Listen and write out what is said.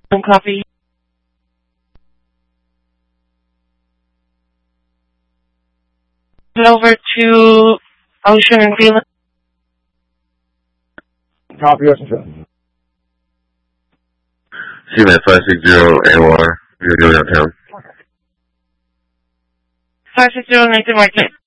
Copy. Over to Ocean and Greenland. Copy, Ocean. CMAT 560 AOR. We're going downtown. 560 Nathan Market.